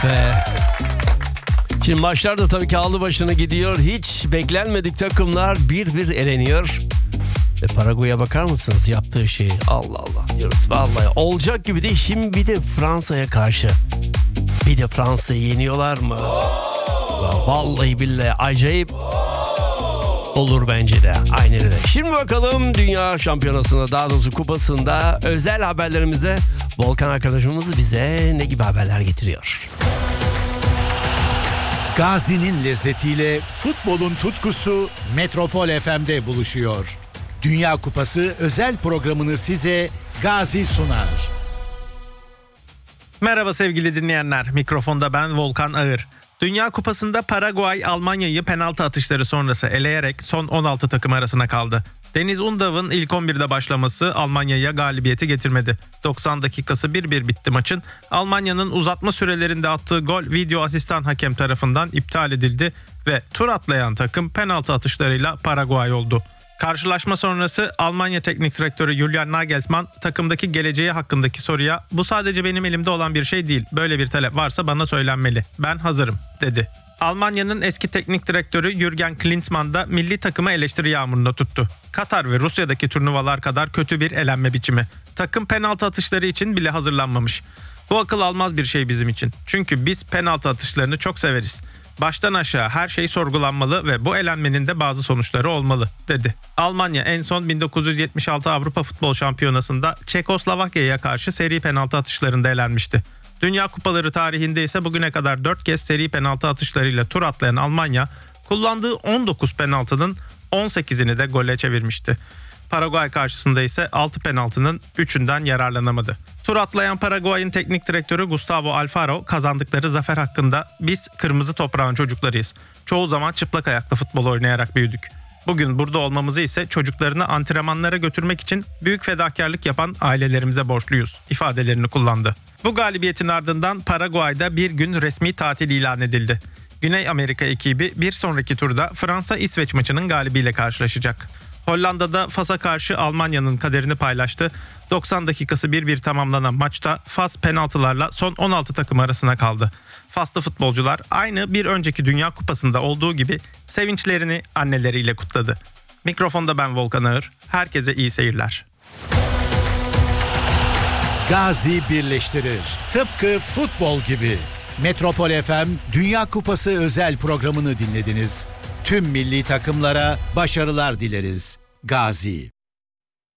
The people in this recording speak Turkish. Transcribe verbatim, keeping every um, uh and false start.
be. Şimdi maçlar da tabii ki aldı başını gidiyor. Hiç beklenmedik takımlar bir bir eleniyor. Ve Paraguay'a bakar mısınız yaptığı şeyi? Allah Allah diyoruz vallahi. Olacak gibi değil. Şimdi bir de Fransa'ya karşı. Bir de Fransa'yı yeniyorlar mı? Vallahi billahi acayip olur bence de. Aynen öyle. Şimdi bakalım Dünya Şampiyonası'nda, daha doğrusu kupasında özel haberlerimizde Volkan arkadaşımız bize ne gibi haberler getiriyor? Gazi'nin lezzetiyle futbolun tutkusu Metropol F M'de buluşuyor. Dünya Kupası özel programını size Gazi sunar. Merhaba sevgili dinleyenler. Mikrofonda ben Volkan Ağır. Dünya Kupası'nda Paraguay Almanya'yı penaltı atışları sonrası eleyerek son on altı takım arasına kaldı. Deniz Undav'ın ilk on birde başlaması Almanya'ya galibiyeti getirmedi. doksan dakikası bir bir bitti maçın. Almanya'nın uzatma sürelerinde attığı gol video asistan hakem tarafından iptal edildi ve tur atlayan takım penaltı atışlarıyla Paraguay oldu. Karşılaşma sonrası Almanya Teknik Direktörü Julian Nagelsmann takımdaki geleceği hakkındaki soruya "Bu sadece benim elimde olan bir şey değil. Böyle bir talep varsa bana söylenmeli. Ben hazırım." dedi. Almanya'nın eski teknik direktörü Jürgen Klinsmann da milli takımı eleştiri yağmurunda tuttu. Katar ve Rusya'daki turnuvalar kadar kötü bir elenme biçimi. Takım penaltı atışları için bile hazırlanmamış. Bu akıl almaz bir şey bizim için. Çünkü biz penaltı atışlarını çok severiz. Baştan aşağı her şey sorgulanmalı ve bu elenmenin de bazı sonuçları olmalı, dedi. Almanya en son bin dokuz yüz yetmiş altı Avrupa Futbol Şampiyonası'nda Çekoslovakya'ya karşı seri penaltı atışlarında elenmişti. Dünya Kupaları tarihinde ise bugüne kadar dört kez seri penaltı atışlarıyla tur atlayan Almanya, kullandığı on dokuz penaltının on sekizini de gole çevirmişti. Paraguay karşısında ise altı penaltının üçünden yararlanamadı. Tur atlayan Paraguay'ın teknik direktörü Gustavo Alfaro kazandıkları zafer hakkında "Biz kırmızı toprağın çocuklarıyız. Çoğu zaman çıplak ayakla futbol oynayarak büyüdük. Bugün burada olmamızı ise çocuklarını antrenmanlara götürmek için büyük fedakarlık yapan ailelerimize borçluyuz" ifadelerini kullandı. Bu galibiyetin ardından Paraguay'da bir gün resmi tatil ilan edildi. Güney Amerika ekibi bir sonraki turda Fransa-İsveç maçının galibiyle karşılaşacak. Hollanda'da Fas'a karşı Almanya'nın kaderini paylaştı. doksan dakikası bir bir tamamlanan maçta Fas penaltılarla son on altı takım arasına kaldı. Faslı futbolcular aynı bir önceki Dünya Kupası'nda olduğu gibi sevinçlerini anneleriyle kutladı. Mikrofonda ben Volkan Ağır. Herkese iyi seyirler. Gazi birleştirir. Tıpkı futbol gibi. Metropol F M Dünya Kupası özel programını dinlediniz. Tüm milli takımlara başarılar dileriz. Gazi.